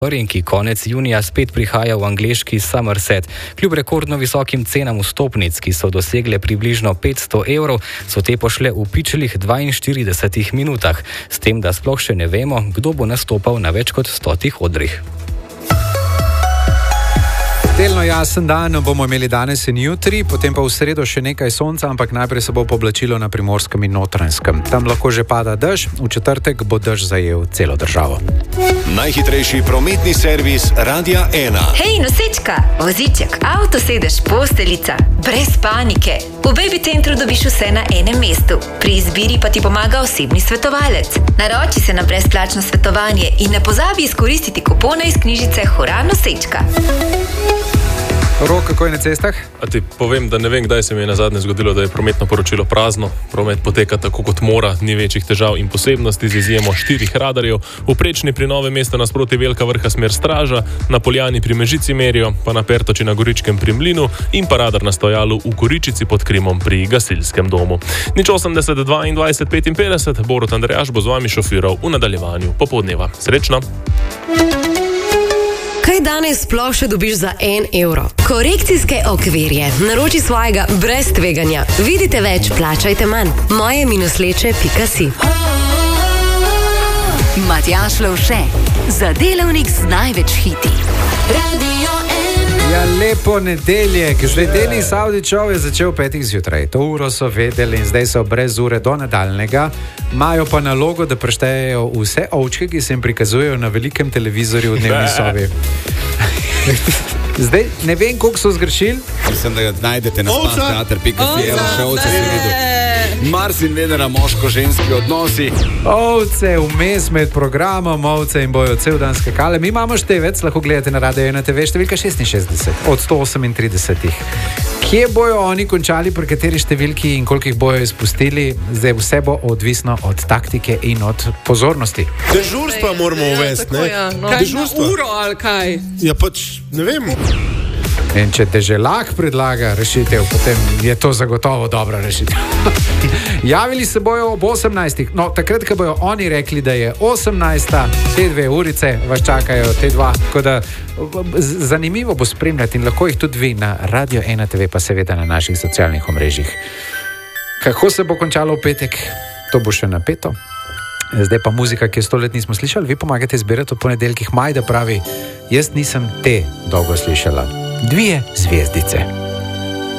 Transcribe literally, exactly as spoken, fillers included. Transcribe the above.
in ki konec junija spet prihaja v angleški Somerset. Kljub rekordno visokim cenam vstopnic, ki so dosegle približno petsto evrov, so te pošle v pičlih dvainštiridesetih minutah, s tem, da sploh še ne vemo, kdo bo nastopal na več kot stotih odrih. Delno jasen dan bomo imeli danes in jutri, potem pa v sredo še nekaj sonca, ampak najprej se bo poblačilo na Primorskem in Notranjskem. Tam lahko že pada dež, v četrtek bo dež zajel celo državo. Najhitrejši prometni servis Radia ena. Hej, nosečka, voziček, avtosedež, posteljica, brez panike. V Baby Centru dobiš vse na enem mestu. Pri izbiri pa ti pomaga osebni svetovalec. Naroči se na brezplačno svetovanje in ne pozabi izkoristiti kupone iz knjižice Hura nosečka. Rok, kako je na cestah? A ti povem, da ne vem, kdaj se mi je nazadnje zgodilo, da je prometno poročilo prazno. Promet poteka tako kot mora, ni večjih težav in posebnosti z izjemo štirih radarjev. V Prečni pri Novem mestu nasproti Velika Vrha smer Straža, na Poljani pri Mežici merijo, pa na Pertoči na Goričkem pri Mlinu in pa radar na stojalu v Goričici pod Krimom pri Gasilskem domu. Nič osemdeset dvaindvajset petinpetdeset, Borut Andrejaš bo z vami šofiral v nadaljevanju popoldneva. Srečno! Kaj danes sploh še dobiš za en evro? Korekcijske okvirje. Naroči svojega brez tveganja. Vidite več, plačajte manj. moje minusleče pika si. Matjaž Lovše, za delavnik z največ hiti. Radio ena. Ja, lepo nedeljek. Zdaj Denis Avdićov je začel petih zjutraj. To uro so vedeli in zdaj so brez ure do nadaljnega. Imajo pa nalogo, da preštejejo vse ovčke, ki se jim prikazujejo na velikem televizorju v dnevni sobi. Zdaj, ne vem, koliko so zgrešili. Mislim, da ga najdete na spansteater pika si, evo še ovce si videl. Mars in Venera, moško-ženski odnosi. Ovce, vmes med programom, ovce in bojo cel dan skakale. Mi imamo števec, lahko gledate na Radio ena te ve, številka šestinšestdeset od sto osemintridesetih. Kje bojo oni končali, pri kateri številki in koliko jih bojo izpustili, zdaj vse bo odvisno od taktike in od pozornosti. Dežurstva moramo uvesti, ne? Ja, no. Kaj na uro ali kaj? Ja, pač, ne vem. In če Deželak predlaga rešitev, potem je to zagotovo dobra rešitev. Javili se bojo ob osemnajstih. No, takrat, ko bojo oni rekli, da je osemnajsta, te dve urice vas čakajo, te dva. Tako da zanimivo bo spremljati in lahko jih tudi vi na Radio ena te ve, pa seveda na naših socialnih omrežjih. Kako se bo končalo v petek? To bo še napeto. Zdaj pa muzika, ki je sto let nismo slišali. Vi pomagate zbirati v ponedeljkih. Majda pravi, jaz nisem te dolgo slišala. Dvije zvezdice.